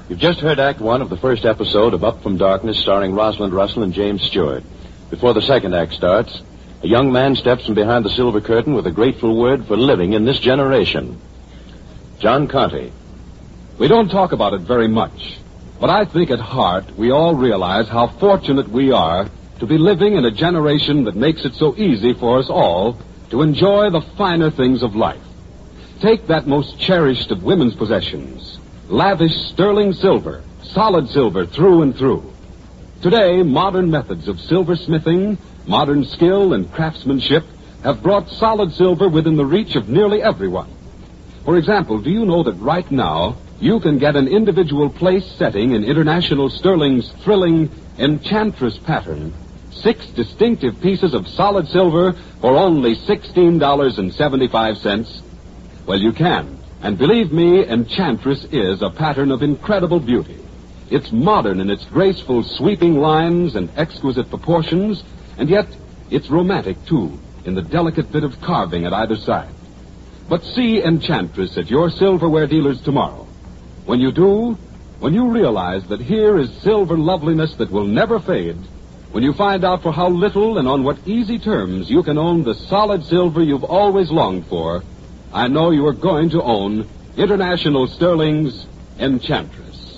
You've just heard Act One of the first episode of Up from Darkness, starring Rosalind Russell and James Stewart. Before the second act starts, a young man steps from behind the silver curtain with a grateful word for living in this generation. John Conte. We don't talk about it very much, but I think at heart we all realize how fortunate we are to be living in a generation that makes it so easy for us all to enjoy the finer things of life. Take that most cherished of women's possessions, lavish sterling silver, solid silver through and through. Today, modern methods of silversmithing, modern skill and craftsmanship have brought solid silver within the reach of nearly everyone. For example, do you know that right now you can get an individual place setting in International Sterling's thrilling Enchantress pattern, 6 distinctive pieces of solid silver for only $16.75? Well, you can. And believe me, Enchantress is a pattern of incredible beauty. It's modern in its graceful, sweeping lines and exquisite proportions, and yet it's romantic, too, in the delicate bit of carving at either side. But see Enchantress at your silverware dealers tomorrow. When you do, when you realize that here is silver loveliness that will never fade, when you find out for how little and on what easy terms you can own the solid silver you've always longed for, I know you are going to own International Sterling's Enchantress.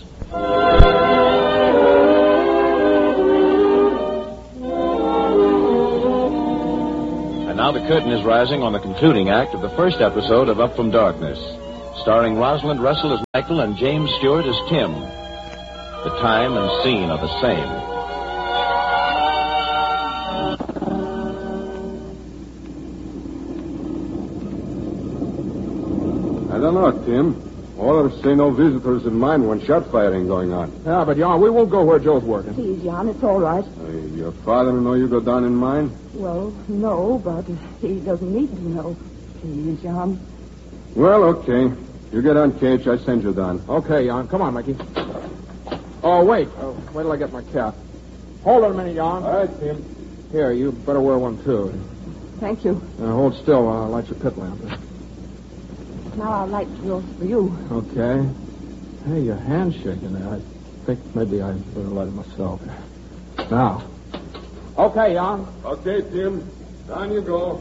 And now the curtain is rising on the concluding act of the first episode of Up from Darkness, starring Rosalind Russell as Michael and James Stewart as Tim. The time and scene are the same. I don't know, Tim. All say no visitors in mine when shot firing going on. Yeah, but, Jan, we won't go where Joe's working. Please, Jan, it's all right. Your father know you go down in mine? Well, no, but he doesn't need to know. Please, Jan. Well, okay. You get on, Cage. I send you down. Okay, Jan. Come on, Mickey. Oh, wait. Wait till I get my cap. Hold it a minute, Jan. All right, Tim. Here, you better wear one, too. Thank you. Hold still while I light your pit lamp. Now I'll light yours for you. Okay. Hey, your hand's shaking there. I think maybe I better light it myself. Now. Okay, Jan. Okay, Tim. Down you go.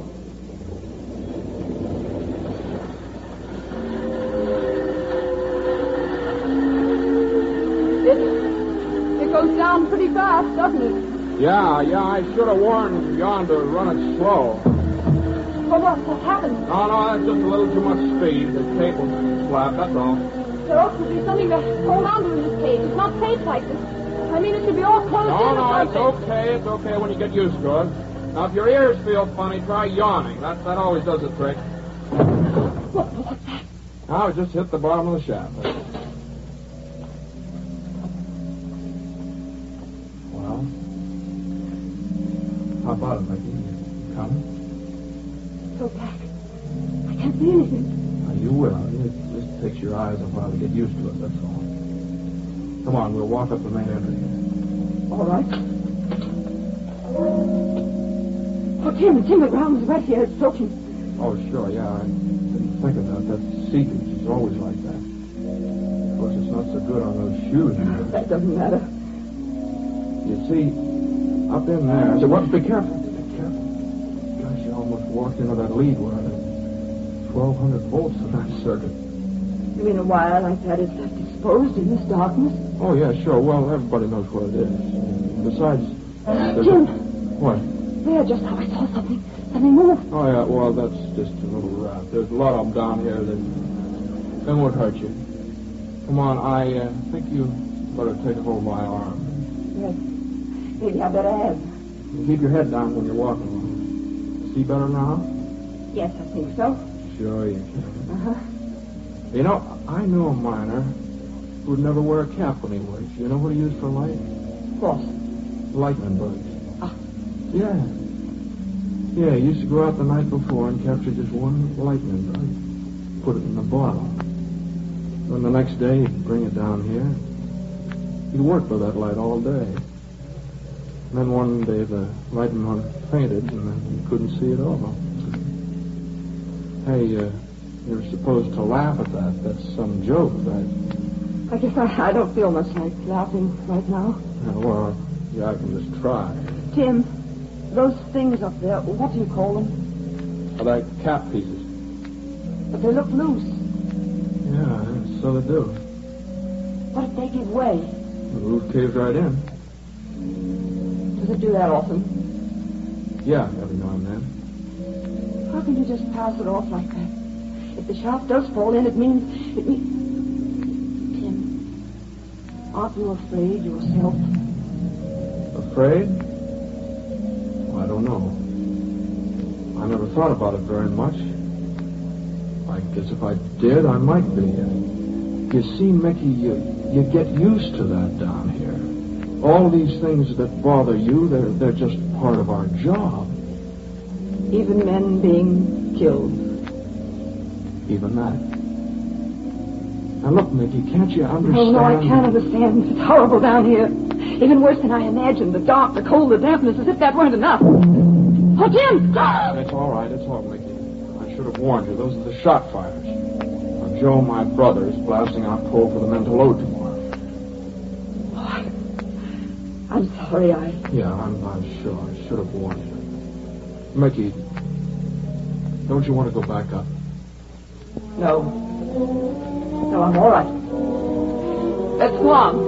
It goes down pretty fast, doesn't it? Yeah, I should have warned Jan to run it slow. Well, what happened? No, that's just a little too much speed. The cable's flat, that's all. There ought to be something to hold on to in this cage. It's not safe like this. I mean, it should be all closed in. No, it's okay. It's okay when you get used to it. Now, if your ears feel funny, try yawning. That always does the trick. What's that? Now, it just hit the bottom of the shaft. Well, how about it, Mickey? You coming? Go back. I can't see anything. Now, you will. It just takes your eyes a while to get used to it, that's all. Come on, we'll walk up the main entry. All right. Oh, Tim, the ground is wet here. It's soaking. Oh, sure, yeah. I didn't think of that. That seepage is always like that. Of course, it's not so good on those shoes. That doesn't matter. You see, up in there... So what? Be careful. Almost walked into that lead wire. 1,200 volts of that circuit. You mean a wire like that is left exposed in this darkness? Oh, yeah, sure. Well, everybody knows where it is. Besides... Jim! What? There, just now I saw something. Something move. Oh, yeah, well, that's just a little rat. There's a lot of them down here that won't hurt you. Come on, I think you better take hold of my arm. Yes. Maybe I better have. Keep your head down when you're walking. See better now? Yes, I think so. Sure you can. Uh-huh. You know, I knew a miner who'd never wear a cap when he works. You know what he used for light? What? Lightning bugs. Ah. Yeah. Yeah, he used to go out the night before and capture just one lightning bug. Put it in a bottle. Then the next day, he'd bring it down here. He'd work with that light all day. And then one day the lightning bug fainted and then he couldn't see at all. Hey, you're supposed to laugh at that. That's some joke, right? I I guess I don't feel much like laughing right now. Well, yeah, I can just try. Tim, those things up there, what do you call them? Are they cap pieces? But they look loose. Yeah, so they do. What if they give way? The roof caves right in. Does it do that often? Yeah, every now and then. How can you just pass it off like that? If the shaft does fall in, it means... Tim, aren't you afraid yourself? Afraid? Well, I don't know. I never thought about it very much. I guess if I did, I might be. You see, Mickey, you get used to that down here. All these things that bother you, they're just part of our job. Even men being killed. Even that. Now look, Mickey, can't you understand? Oh, no, I can't understand. It's horrible down here. Even worse than I imagined. The dark, the cold, the dampness, as if that weren't enough. Oh, Jim! It's all right, Mickey. I should have warned you. Those are the shot fires. Now, Joe, my brother, is blasting out coal for the men to load tomorrow. Oh, I'm sorry, Yeah, I'm sure. I should have warned you. Mickey, don't you want to go back up? No. No, I'm all right. Let's go on.